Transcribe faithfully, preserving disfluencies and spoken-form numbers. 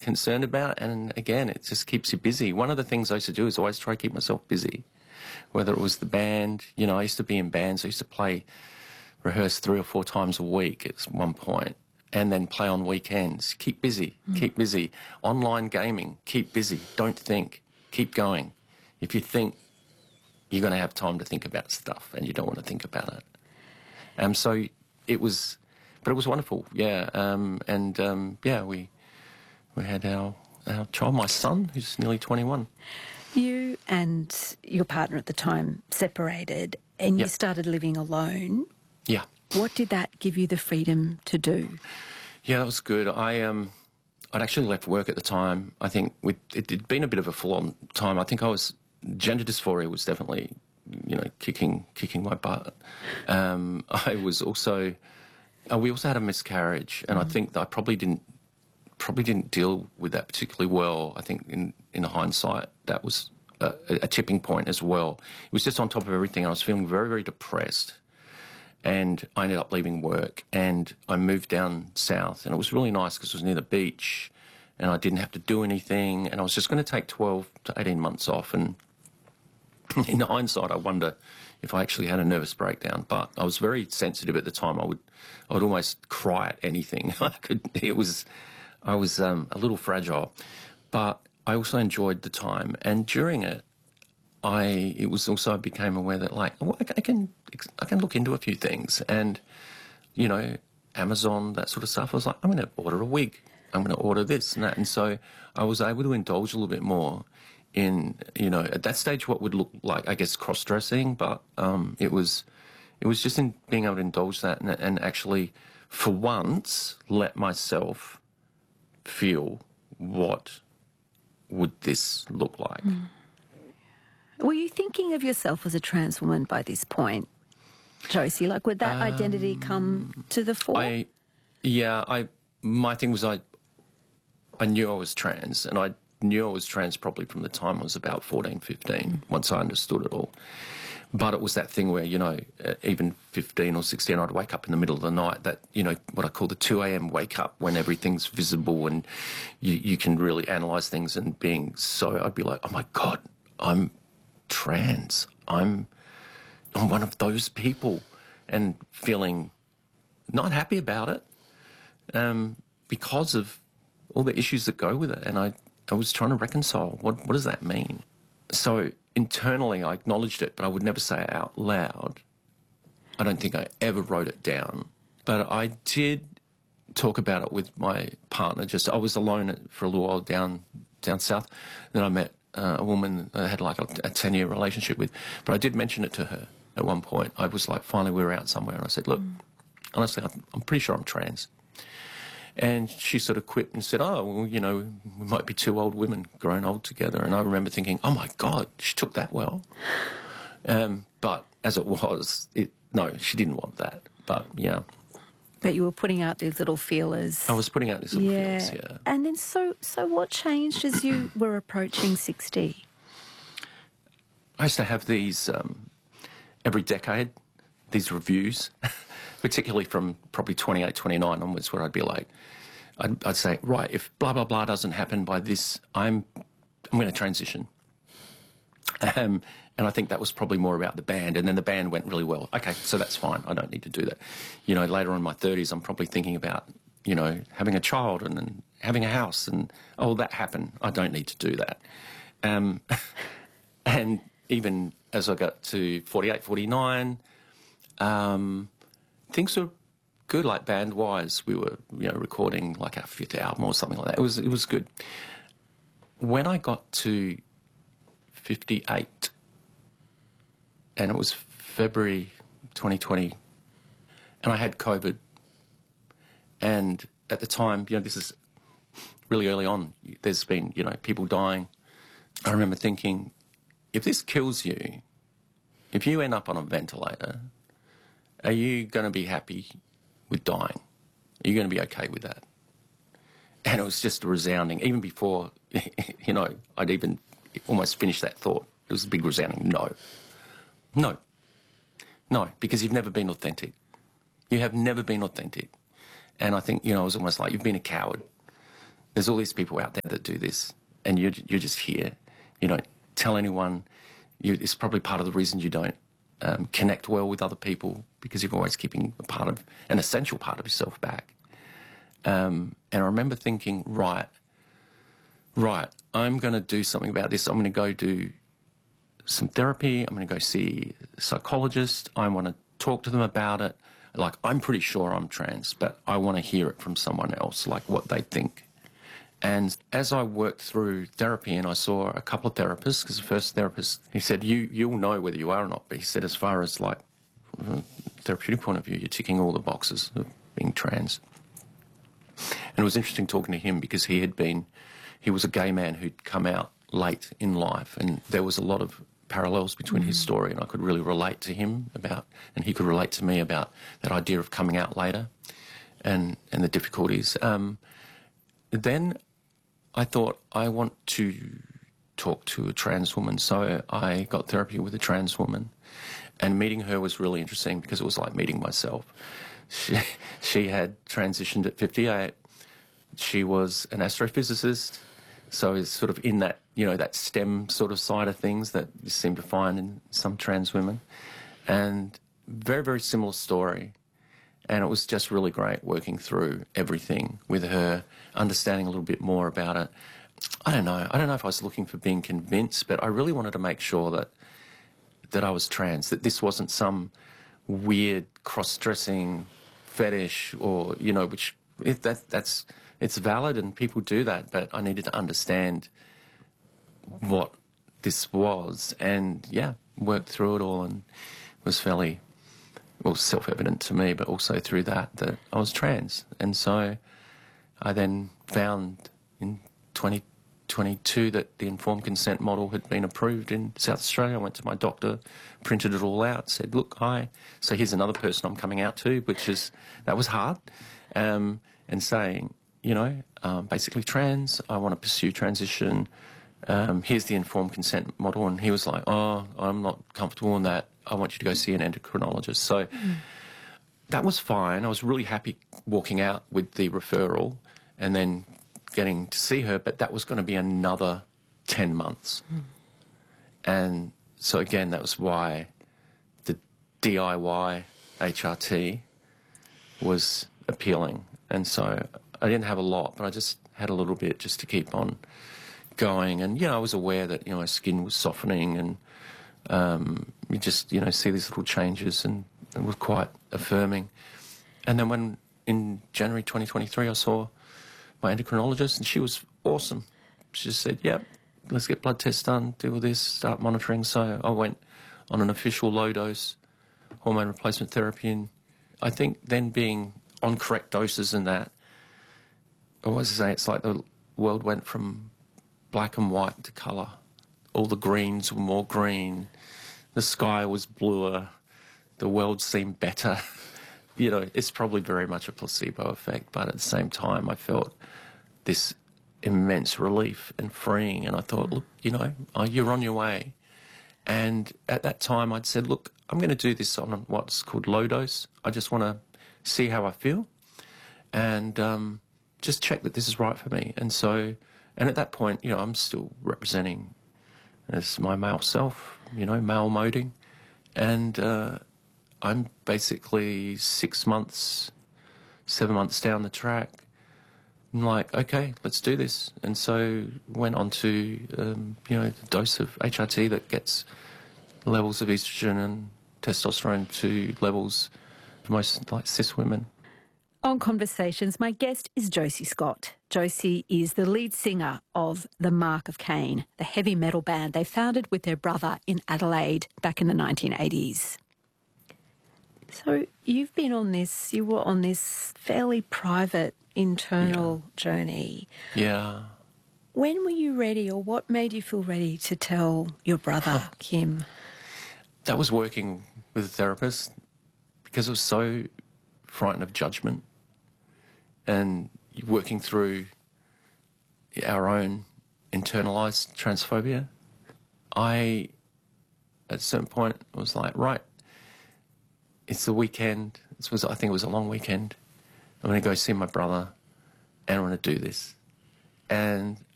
concerned about. And again, it just keeps you busy. One of the things I used to do is always try to keep myself busy, whether it was the band. You know, I used to be in bands. I used to play, rehearse three or four times a week at one point, and then play on weekends. Keep busy, mm. keep busy. Online gaming, keep busy. Don't think, keep going. If you think, you're going to have time to think about stuff, and you don't want to think about it. Um, so it was, but it was wonderful, yeah. Um, and um, yeah, we we had our our child, my son, who's nearly twenty-one. You and your partner at the time separated, and yep. you started living alone. Yeah. What did that give you the freedom to do? Yeah, that was good. I um, I'd actually left work at the time. I think with, it had been a bit of a full-on time. I think I was. Gender dysphoria was definitely, you know, kicking kicking my butt. Um, I was also, uh, we also had a miscarriage, and mm. I think that I probably didn't probably didn't deal with that particularly well. I think in in hindsight, that was a, a tipping point as well. It was just on top of everything. I was feeling very very depressed, and I ended up leaving work, and I moved down south, and it was really nice because it was near the beach, and I didn't have to do anything, and I was just going to take twelve to eighteen months off. And in hindsight, I wonder if I actually had a nervous breakdown. But I was very sensitive at the time. I would, I would almost cry at anything. I could. It was, I was um, a little fragile, but I also enjoyed the time. And during it, I it was also I became aware that like oh, I can I can look into a few things, and you know, Amazon, that sort of stuff. I was like, I'm going to order a wig. I'm going to order this and that. And so I was able to indulge a little bit more in, you know, at that stage what would look like, I guess, cross-dressing, but um, it was it was just in being able to indulge that and, and actually, for once, let myself feel what would this look like. Mm. Were you thinking of yourself as a trans woman by this point, Josie? Like, would that um, identity come to the fore? I, yeah, I. My thing was I, I knew I was trans, and I knew I was trans probably from the time I was about fourteen, fifteen, mm. once I understood it all. But it was that thing where, you know, uh, even fifteen or sixteen, I'd wake up in the middle of the night, that, you know, what I call the two a m wake up, when everything's visible and you, you can really analyse things, and being so, I'd be like, oh my God, I'm trans. I'm, I'm one of those people, and feeling not happy about it. Um, because of all the issues that go with it. And I, I was trying to reconcile, what, what does that mean? So internally I acknowledged it, but I would never say it out loud. I don't think I ever wrote it down. But I did talk about it with my partner. Just I was alone for a little while down, down south. Then I met uh, a woman I had like a ten-year relationship with. But I did mention it to her at one point. I was like, finally we were out somewhere, and I said, look, mm. honestly, I'm pretty sure I'm trans. And she sort of quipped and said, oh, well, you know, we might be two old women grown old together. And I remember thinking, oh, my God, she took that well. Um, but as it was, it, no, she didn't want that. But, yeah. But you were putting out these little feelers. I was putting out these little yeah. feelers, yeah. And then so, so what changed as you were approaching sixty? I used to have these, um, every decade, these reviews, particularly from probably twenty-eight, twenty-nine onwards, where I'd be like, I'd, I'd say, right, if blah, blah, blah doesn't happen by this, I'm I'm going to transition. Um, and I think that was probably more about the band, and then the band went really well. Okay, so that's fine. I don't need to do that. You know, later on in my thirties, I'm probably thinking about, you know, having a child and then having a house, and, oh, that happened. I don't need to do that. Um, and even as I got to forty-eight, forty-nine, um, things were good, like band-wise. We were, you know, recording like our fifth album or something like that. It was, it was good. When I got to fifty-eight, and it was February twenty twenty, and I had COVID, and at the time, you know, this is really early on, there's been, you know, people dying. I remember thinking, if this kills you, if you end up on a ventilator, are you going to be happy with dying? Are you going to be okay with that? And it was just a resounding, even before, you know, I'd even almost finished that thought. It was a big resounding no. No. No, because you've never been authentic. You have never been authentic. And I think, you know, it was almost like you've been a coward. there's all these people out there that do this, and you're, you're just here. You don't tell anyone. You, it's probably part of the reason you don't um, connect well with other people, because you're always keeping a part of, an essential part of yourself back. Um, and I remember thinking, right, right, I'm going to do something about this. I'm going to go do some therapy. I'm going to go see a psychologist. I want to talk to them about it. Like, I'm pretty sure I'm trans, but I want to hear it from someone else, like what they think. And as I worked through therapy, and I saw a couple of therapists, because the first therapist, he said, you, you'll know whether you are or not. But he said, as far as like from a therapeutic point of view, you're ticking all the boxes of being trans. And it was interesting talking to him, because he had been, he was a gay man who'd come out late in life, and there was a lot of parallels between mm-hmm. his story, and I could really relate to him about, and he could relate to me about that idea of coming out later and, and the difficulties. Um, then I thought, I want to talk to a trans woman. So I got therapy with a trans woman, and meeting her was really interesting, because it was like meeting myself. She, she had transitioned at fifty-eight. She was an astrophysicist, so it's sort of in that, you know, that STEM sort of side of things that you seem to find in some trans women. And very, very similar story. And it was just really great working through everything with her, understanding a little bit more about it. I don't know. I don't know if I was looking for being convinced, but I really wanted to make sure that that I was trans, that this wasn't some weird cross-dressing fetish, or, you know, which if that that's it's valid and people do that, but I needed to understand what this was, and yeah, worked through it all, and it was fairly, well, self-evident to me, but also through that, that I was trans. And so I then found in twenty twenty-two that the informed consent model had been approved in South Australia. I went to my doctor, printed it all out, said, look, hi, so here's another person I'm coming out to, which is, that was hard, um, and saying, you know, um, basically trans, I want to pursue transition, um, here's the informed consent model. And he was like, oh, I'm not comfortable in that, I want you to go see an endocrinologist. So mm. that was fine. I was really happy walking out with the referral and then getting to see her, but that was going to be another ten months. Mm. And so again, that was why the D I Y H R T was appealing. And so I didn't have a lot, but I just had a little bit just to keep on going. And, you know, I was aware that, you know, my skin was softening, and um, you just, you know, see these little changes, and it was quite affirming. And then when in January twenty twenty-three I saw my endocrinologist, and she was awesome. She just said, yep, let's get blood tests done, do all this, start monitoring. So I went on an official low-dose hormone replacement therapy, and I think then being on correct doses and that, I always say it's like the world went from black and white to colour. All the greens were more green, the sky was bluer, the world seemed better. You know, it's probably very much a placebo effect, but at the same time I felt this immense relief and freeing, and I thought, look, you know, oh, you're on your way. And at that time I'd said, look, I'm going to do this on what's called low dose. I just want to see how I feel, and um, just check that this is right for me. And so, and at that point, you know, I'm still representing as my male self, you know, male moding, and uh, I'm basically six months, seven months down the track. I'm like, okay, let's do this. And so went on to, um, you know, the dose of H R T that gets levels of estrogen and testosterone to levels for most, like, cis women. On Conversations, my guest is Josie Scott. Josie is the lead singer of The Mark of Cain, the heavy metal band they founded with their brother in Adelaide back in the nineteen eighties. So you've been on this, you were on this fairly private internal yeah. journey. Yeah. When were you ready, or what made you feel ready to tell your brother, Kim? That was working with a therapist, because I was so frightened of judgment, and working through our own internalised transphobia. I, at a certain point, was like, right, it's the weekend. This was, I think it was a long weekend. I'm going to go see my brother, and I'm going to do this. and